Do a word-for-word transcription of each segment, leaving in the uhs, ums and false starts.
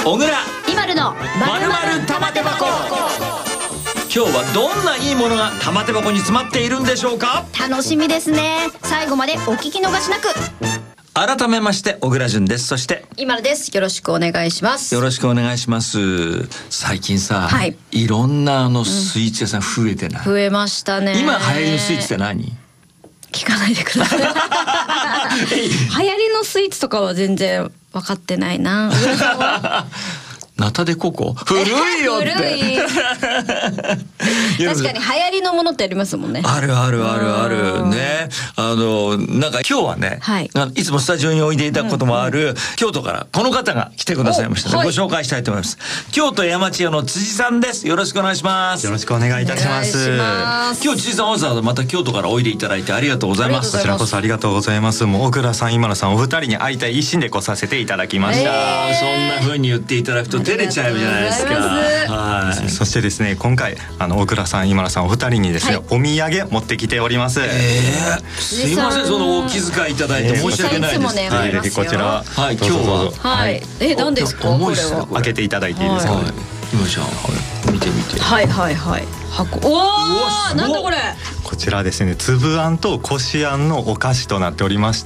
小倉今るのまるまる玉手箱。今日はどんないいものが玉手箱に詰まっているんでしょうか。 楽しみですね。最後までお聞き逃しなく。 改めまして小倉淳です。そして今るです。よろしくお願いします。 よろしくお願いします。最近さ、 はい、 いろんなあのスイーツ屋さん増えてない、 うん、増えましたね。 今流行りのスイーツって何？ 聞かないでください。流行りのスイーツとかは全然分かってないな。 ナタデココ古いよって。 古い。確かに流行りのものってありますもんね。 あるあるあるあるね。あのなんか今日はね、はい、いつもスタジオにおいでいたこともある、うんうん、京都からこの方が来てくださいましたので、はい、ご紹介したいと思います。京都山千代の辻さんです。よろしくお願いします。 よろしくお願いいたします。 今日辻さんわざわざまた京都からおいでいただいてありがとうございます。 こちらこそありがとうございます。もう小倉さん今野さんお二人に会いたい一心で来させていただきました。 えー、そんな風に言っていただくと照れちゃうじゃないですか。 はい。そしてですね、今回あの小倉さん今野さんお二人にですね、はい、お土産持ってきております。 えー、すいません、そのお気遣いいただいて申し訳ないです。 ね、 はい、こちら、 はい、今日は、 はい、え、何ですかこれは。 開けていただいていいですか。 今じゃあ見てみて。 はいはいはい。箱。おお、なんだこれ。 こちらですね、粒あんとこしあんのお菓子となっておりまして、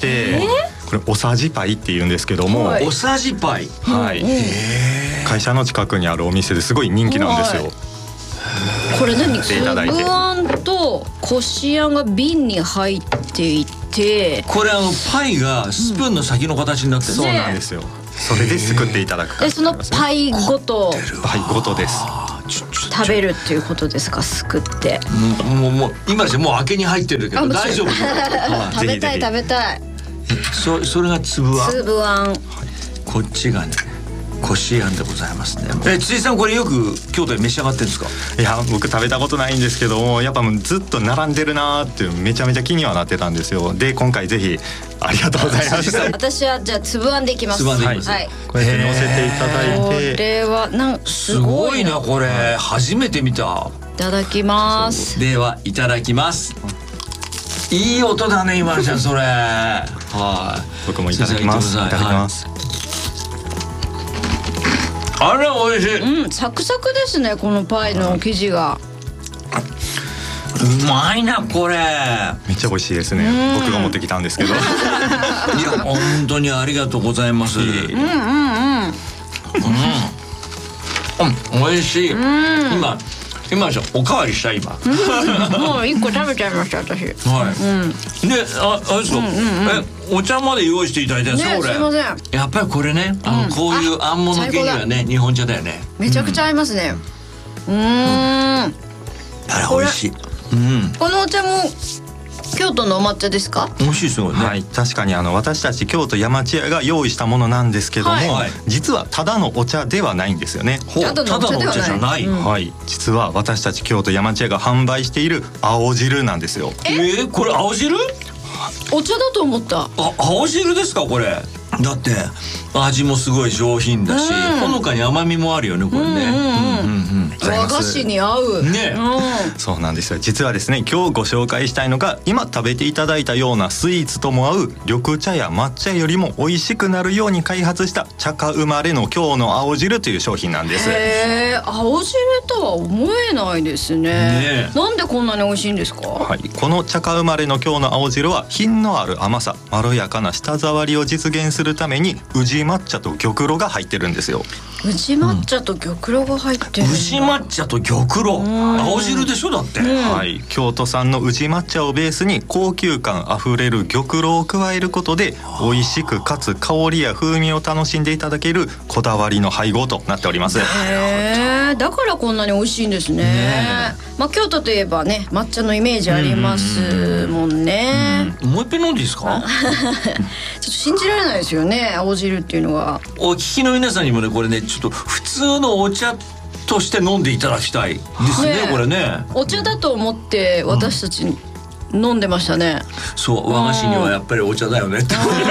これおさじパイって言うんですけども、 おさじパイ。 はい。会社の近くにあるお店ですごい人気なんですよ。 これ何？粒あんとこしあんが瓶に入っていて、 これあのパイがスプーンの先の形になってる。 そうなんですよ。それですくっていただくか。 でそのパイごとパイごとです。 食べるっていうことですか、すくって。 もうもう今じゃもう開けに入ってるけど大丈夫。 食べたい食べたい。 そそれが粒あん。 粒あん。 こっちがね。こしあんでございますね。え、辻さんこれよく京都で召し上がってるんですか？ いや、僕食べたことないんですけども、やっぱもうずっと並んでるなーってめちゃめちゃ気にはなってたんですよ。で今回ぜひありがとうございます。 私はじゃあ粒あんでいきます。 粒あんでいきます。 はい。 こうやって乗せていただいて。 これはなんすごいなこれ。初めて見た。 いただきます。 ではいただきます。いい音だね今のちゃんそれ。はい。 僕もいただきます。いただきます。 あれ美味しい。 うん、サクサクですねこのパイの生地が。 うまいなこれ。 めっちゃ美味しいですね。僕が持ってきたんですけど。いや本当にありがとうございます。うんうんうん。うん、美味しい。今今じゃおかわりした今。 もう一個食べちゃいました私。 はい。で、ああれですか。え、お茶まで用意していただいてるんですかこれ。 すいません。 やっぱりこれね、あのこういうあんもの系にはね日本茶だよね。 めちゃくちゃ合いますね。うん。あれ美味しい。うん。 このお茶も京都のお抹茶ですか？ 美味しいですよね。 はい、確かにあの私たち京都山千屋が用意したものなんですけども、はい、実はただのお茶ではないんですよね。 ただのお茶ではない。 はい、実は私たち京都山千屋が販売している青汁なんですよ。 えー、これ青汁？ お茶だと思った。 あ、青汁ですかこれ。だって味もすごい上品だし、ほのかに甘みもあるよねこれね。 和菓子に合うね。 そうなんですよ。実はですね今日ご紹介したいのが今食べていただいたようなスイーツとも合う緑茶や抹茶よりも美味しくなるように開発した茶花生まれの京の青汁という商品なんです。 へー、青汁とは思えないですね。なんでこんなに美味しいんですか？ はい、この茶花生まれの京の青汁は品のある甘さ、まろやかな舌触りを実現するために宇治抹茶と玉露が入ってるんですよ。 宇治抹茶と玉露が入ってる。 宇治抹茶と玉露、青汁でしょだって。 はい、京都産の宇治抹茶をベースに高級感あふれる玉露を加えることで美味しくかつ香りや風味を楽しんでいただけるこだわりの配合となっております。 へー、だからこんなに美味しいんですね。ね、まあ京都といえばね抹茶のイメージありますもんね。 うん、もう一遍飲んでいいですか？ ちょっと信じられないですよね青汁っていうのが。 お聞きの皆さんにもねこれねちょっと普通のお茶として飲んでいただきたいですね、これね。 お茶だと思って私たち飲んでましたね。 そう、和菓子にはやっぱりお茶だよねって本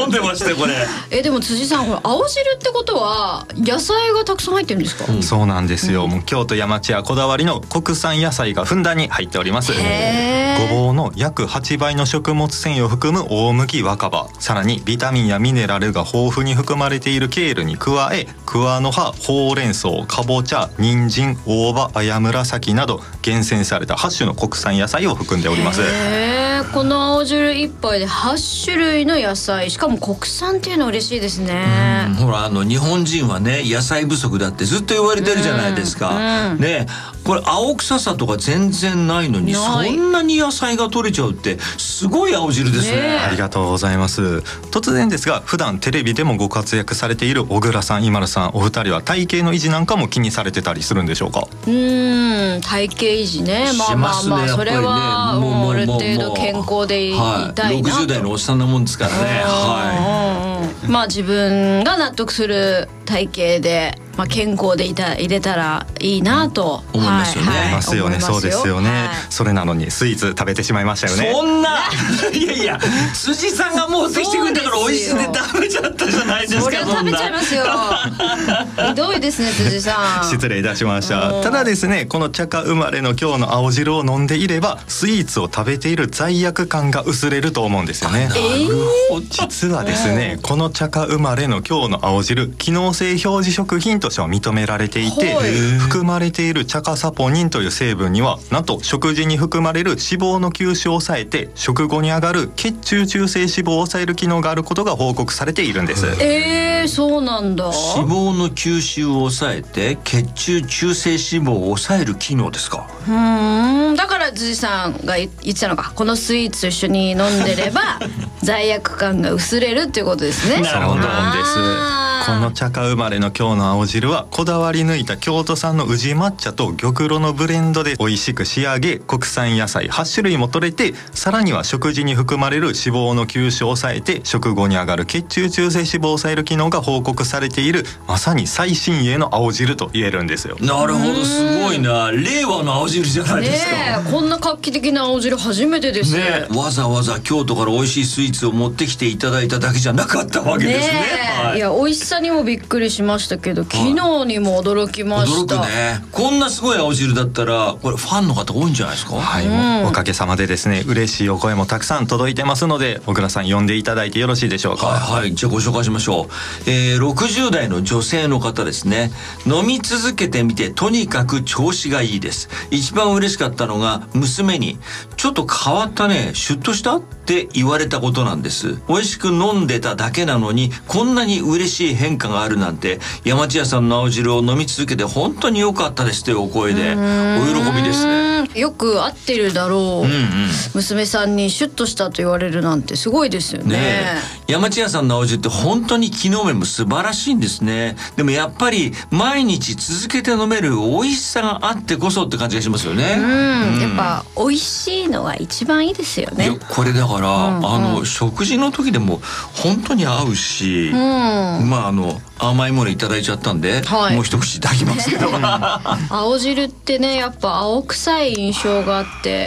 飲んでましたよこれ。 えでも辻さん、これ青汁ってことは野菜がたくさん入ってるんですか？ うん、そうなんですよ、うん、もう京都山千屋こだわりの国産野菜がふんだんに入っております。ごぼうの約はちばいの食物繊維を含む大麦若葉、さらにビタミンやミネラルが豊富に含まれているケールに加え、桑の葉、ほうれん草、かぼちゃ、人参、大葉、綾紫など厳選されたはち種の国産野菜を含んでおります。 へー、この青汁一杯ではち種類の野菜、しかも国産っていうのは嬉しいですね。 うん、ほらあの日本人はね野菜不足だってずっと言われてるじゃないですか。うんうん、ねこれ青臭さとか全然ないのにそんなに野菜が取れちゃうってすごい青汁ですね。ね、 ありがとうございます。突然ですが、普段テレビでもご活躍されている小倉さん、今田さん、お二人は体型の維持なんかも気にされてたりするんでしょうか？ うーん、体型維持ね、まあまあまあ、それはもうある程度健康でいたいなと、はい、 ろくじゅう代のおっさんなもんですからね。はい、 まあ自分が納得する体型で、まあ、健康でいた入れたらいいなと思いますよね。 はいはい、ますよね。そうですよね。はい、それなのにスイーツ食べてしまいましたよね。 そんないやいや辻さんが持ってきてくれたから美味しいで食べちゃったじゃないですか。 そりゃ食べちゃいますよ。ひどいですね辻さん。 失礼いたしました。ただですね、この茶花生まれの今日の青汁を飲んでいればスイーツを食べている罪悪感が薄れると思うんですよね。 なるほど。 実はですね、この茶花生まれの今日の青汁、機能性表示食品としては認められていて、含まれている茶化サポニンという成分にはなんと食事に含まれる脂肪の吸収を抑えて食後に上がる血中中性脂肪を抑える機能があることが報告されているんです。 えー、そうなんだ。 脂肪の吸収を抑えて血中中性脂肪を抑える機能ですか？ うーん、だから辻さんが言ってたのか、このスイーツと一緒に飲んでれば罪悪感が薄れるっていうことですね。 そうなんです。この茶花生まれの今日の青汁はこだわり抜いた京都産の宇治抹茶と玉露のブレンドで美味しく仕上げ、国産野菜はち種類も取れて、さらには食事に含まれる脂肪の吸収を抑えて食後に上がる血中中性脂肪を抑える機能が報告されている、まさに最新鋭の青汁と言えるんですよ。 なるほど、すごいな。令和の青汁じゃないですか。 ねえ、こんな画期的な青汁初めてですね。 わざわざ京都から美味しいスイーツを持ってきていただいただけじゃなかったわけですね。 ね、はい、いや美味しさにもびっくりしましたけど、機能にも驚きました。 驚くね。こんなすごい青汁だったらこれファンの方多いんじゃないですか？ はい、うん、もうおかげさまでですね、嬉しいお声もたくさん届いてますので、小倉さん呼んでいただいてよろしいでしょうか？ はい、はい、じゃあご紹介しましょう。えー、ろくじゅう代の女性の方ですね。飲み続けてみてとにかく調子がいいです。一番嬉しかったのが娘にちょっと変わったね、シュッとしたって言われたことなんです。美味しく飲んでただけなのにこんなに嬉しい変化があるなんて、山千屋さんの青汁を飲み続けて本当に良かったですというお声でお喜びですね。 よく合ってるだろう、うんうん、娘さんにシュッとしたと言われるなんてすごいですよね。ね、 山千屋さんの青汁って本当に機能面も素晴らしいんですね。でもやっぱり毎日続けて飲める美味しさがあってこそって感じがしますよね。 うん、うん、やっぱ美味しいのが一番いいですよね。 いやこれだから、うんうん、あの食事の時でも本当に合うし、うん、まああの甘いものいただいちゃったんで、はい、もう一口いただきますけど青汁ってね、やっぱ青臭い印象があって、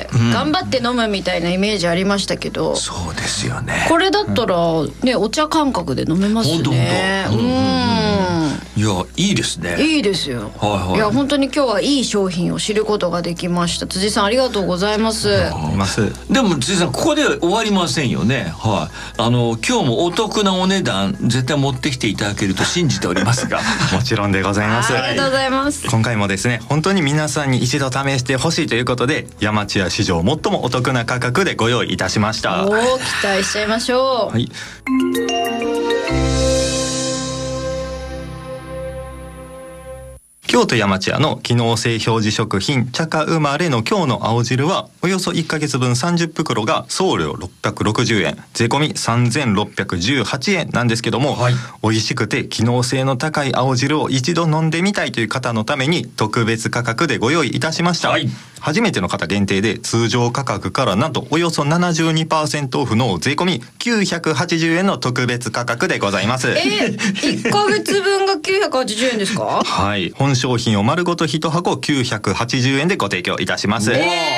うん、頑張って飲むみたいなイメージありましたけど、 そうですよね。 これだったら、ね、お茶感覚で飲めますね。 ほんとほんと、うんうんうん、いやいいですね。 いいですよ、はいはい、いや本当に今日はいい商品を知ることができました。辻さんありがとうございます。 でも辻さんここで終わりませんよね。はい、あの今日もお得なお値段絶対持ってきていただけると信じておりますがもちろんでございます。 ありがとうございます。 今回もですね、本当に皆さんに一度試してほしいということで、山千屋史上最もお得な価格でご用意いたしました。 おー、期待しちゃいましょう。はい、 京都山千屋の機能性表示食品茶花生まれの今日の青汁はおよそいっかげつぶんさんじゅっぷくろが送料ろっぴゃくろくじゅうえん、税込みさんぜんろっぴゃくじゅうはちえんなんですけども、はい、美味しくて機能性の高い青汁を一度飲んでみたいという方のために特別価格でご用意いたしました。はい、初めての方限定で通常価格からなんとおよそ ななじゅうにパーセント オフの税込みきゅうひゃくはちじゅうえんの特別価格でございます。 えー、いっかげつぶんがきゅうひゃくはちじゅうえんですか？ はい、本商品を丸ごといちはこきゅうひゃくはちじゅうえんでご提供いたします。 えー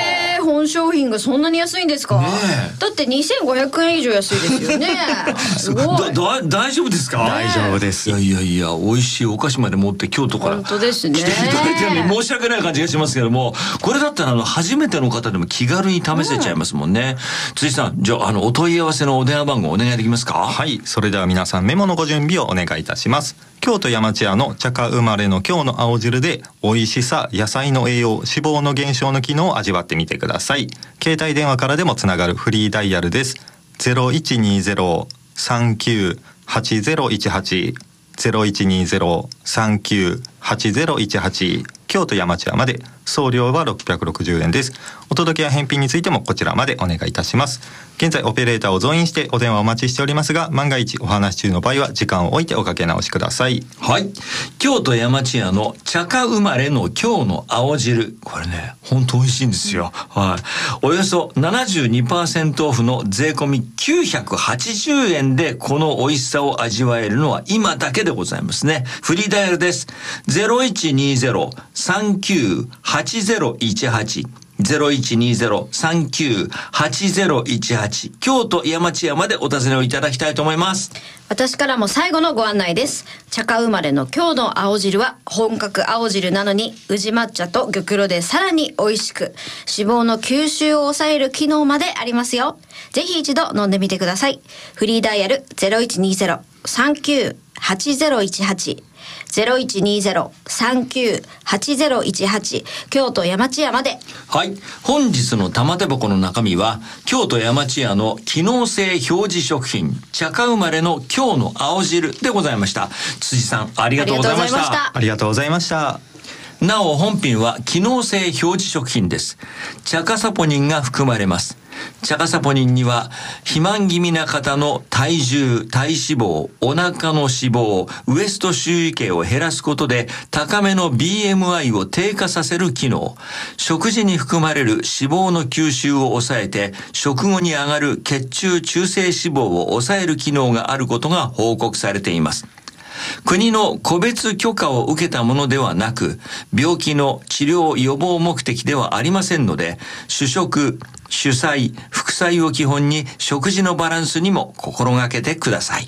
本商品がそんなに安いんですか？ ねだってにせんごひゃくえん以上安いですよね。すごい。 だだ大丈夫ですか？ 大丈夫です。 いやいやいや、美味しいお菓子まで持って京都から本当ですね。 来ていただいてるのに申し訳ない感じがしますけども、これだったらあの初めての方でも気軽に試せちゃいますもんね。うん、辻さん、じゃああのお問い合わせのお電話番号お願いできますか？ はい、それでは皆さんメモのご準備をお願いいたします。京都山千屋の茶花生まれの京の青汁で美味しさ、野菜の栄養、脂肪の減少の機能を味わってみてください。携帯電話からでもつながるフリーダイヤルです。ゼロいちにゼロ さんきゅう はちゼロいちはち ゼロいちにゼロ さんきゅう はちゼロいちはち、京都山千屋まで。送料はろっぴゃくろくじゅうえんです。お届けや返品についてもこちらまでお願いいたします。現在オペレーターを増員してお電話お待ちしておりますが、万が一お話し中の場合は時間を置いておかけ直しください。 はい、京都山千屋の茶花生まれの京の青汁、これね本当美味しいんですよ。はい、およそ ななじゅうにパーセント オフの税込みきゅうひゃくはちじゅうえんでこの美味しさを味わえるのは今だけでございますね。フリーダイヤルです。ゼロいちにゼロ さんきゅう はちゼロいちはち ゼロいちにゼロ さんきゅう はちゼロいちはち、京都山千屋までお尋ねをいただきたいと思います。 私からも最後のご案内です。茶花生まれの京の青汁は本格青汁なのに宇治抹茶と玉露でさらに美味しく、脂肪の吸収を抑える機能までありますよ。ぜひ一度飲んでみてください。フリーダイヤル ゼロいちにゼロ さんきゅう はちゼロいちはち ゼロいちにゼロ さんきゅう はちゼロいちはち、京都山千屋まで。 はい、本日の玉手箱の中身は京都山千屋の機能性表示食品茶花生まれの京の青汁でございました。辻さんありがとうございました。 ありがとうございました。 なお本品は機能性表示食品です。茶化サポニンが含まれます。茶化サポニンには肥満気味な方の体重、体脂肪、お腹の脂肪、ウエスト周囲系を減らすことで高めの ビーエムアイ を低下させる機能、食事に含まれる脂肪の吸収を抑えて食後に上がる血中中性脂肪を抑える機能があることが報告されています。国の個別許可を受けたものではなく、病気の治療予防目的ではありませんので、主食、主菜、副菜を基本に食事のバランスにも心がけてください。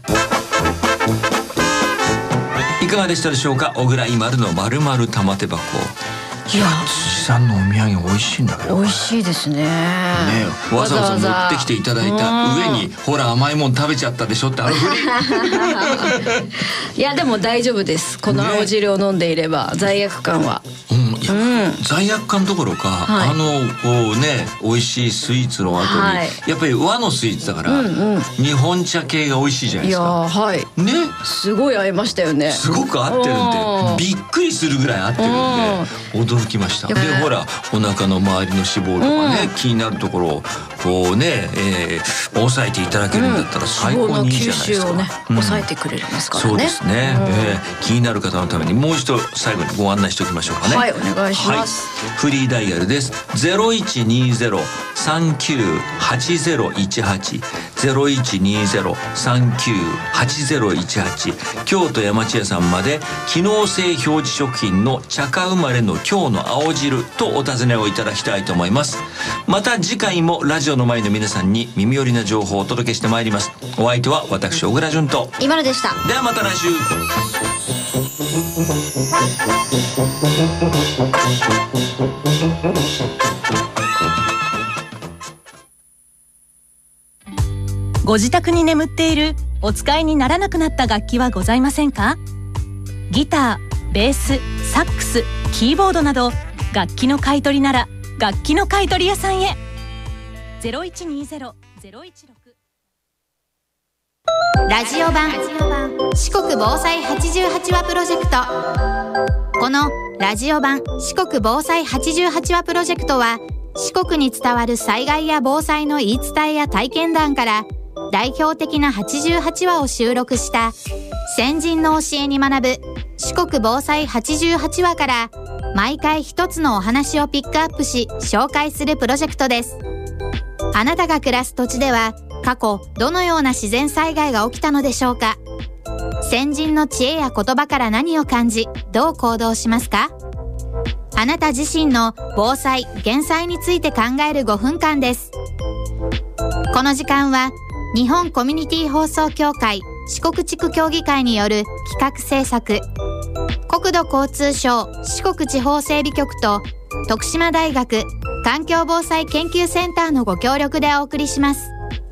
いかがでしたでしょうか。小倉井丸のまるまる玉手箱。いや辻さんのお土産美味しいんだけど、 美味しいですね。ねわざわざ持ってきていただいた上にほら甘いもん食べちゃったでしょってあのふりいやでも大丈夫です。この青汁を飲んでいれば、ね、罪悪感は、 うんいやうん、罪悪感どころか、はい、あのこうね美味しいスイーツの後に、はい、やっぱり和のスイーツだから、うんうん、日本茶系が美味しいじゃないですか。 いやはいねすごい合いましたよね。 すごく合ってるんでびっくりするぐらい合ってるんで驚きました。でほらお腹の周りの脂肪とかね、うん、気になるところをこうね、えー、抑えていただけるんだったら最高にいいじゃないですか。 脂肪の吸収をね、うん、抑えてくれますからね。 そうですね、うんえー、気になる方のためにもう一度最後にご案内しておきましょうかね。 はいお願いします、 はい、フリーダイヤルです。ゼロいちにゼロ さんきゅう はちゼロいちはち ゼロいちにゼロ さんきゅう はちゼロいちはち、京都山千屋さんまで機能性表示食品の茶花生まれの京の青汁とお尋ねをいただきたいと思います。また次回もラジオの前の皆さんに耳寄りな情報をお届けしてまいります。お相手は私小倉淳と今野でした。 ではまた来週。 ご自宅に眠っているお使いにならなくなった楽器はございませんか？ギター、ベース、サックス、キーボードなど楽器の買い取りなら楽器の買い取り屋さんへ。ゼロいちにゼロ ゼロいちろくラジオ版四国防災はちじゅうはちわプロジェクト。このラジオ版四国防災はちじゅうはちわプロジェクトは、四国に伝わる災害や防災の言い伝えや体験談から代表的なはちじゅうはちわを収録した先人の教えに学ぶ四国防災はちじゅうはちわから毎回一つのお話をピックアップし紹介するプロジェクトです。あなたが暮らす土地では過去どのような自然災害が起きたのでしょうか。先人の知恵や言葉から何を感じどう行動しますか。 あなた自身の防災・減災について考えるごふんかんです。この時間は日本コミュニティ放送協会四国地区協議会による企画制作、国土交通省四国地方整備局と徳島大学環境防災研究センターのご協力でお送りします。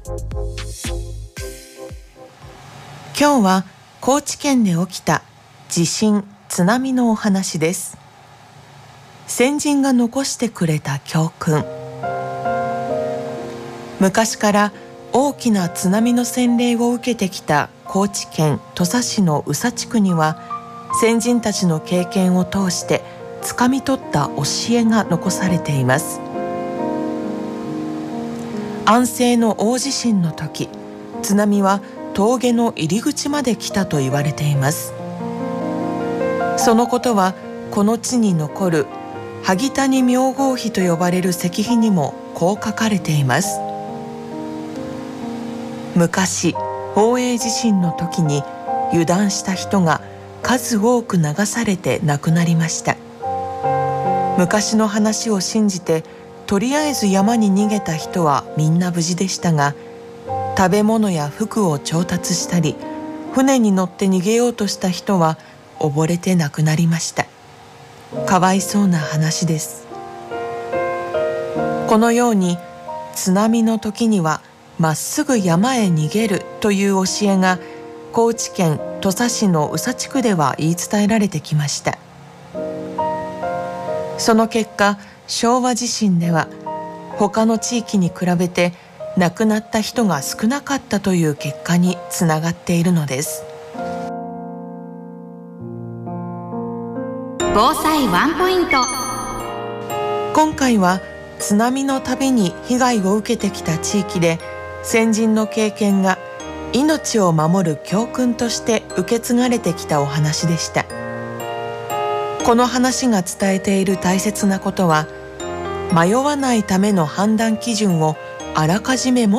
今日は高知県で起きた地震・津波のお話です。先人が残してくれた教訓。昔から大きな津波の洗礼を受けてきた高知県土佐市の宇佐地区には、先人たちの経験を通して掴み取った教えが残されています。安政の大地震の時、津波は峠の入り口まで来たと言われています。そのことはこの地に残る萩谷妙合碑と呼ばれる石碑にもこう書かれています。昔、宝永地震の時に油断した人が数多く流されて亡くなりました。昔の話を信じてとりあえず山に逃げた人はみんな無事でしたが、食べ物や服を調達したり船に乗って逃げようとした人は溺れて亡くなりました。かわいそうな話です。このように津波の時にはまっすぐ山へ逃げるという教えが高知県土佐市の宇佐地区では言い伝えられてきました。その結果、昭和地震では他の地域に比べて亡くなった人が少なかったという結果につながっているのです。 防災ワンポイント。 今回は津波のたびに被害を受けてきた地域で、先人の経験が命を守る教訓として受け継がれてきたお話でした。この話が伝えている大切なことは、迷わないための判断基準をあらかじめ持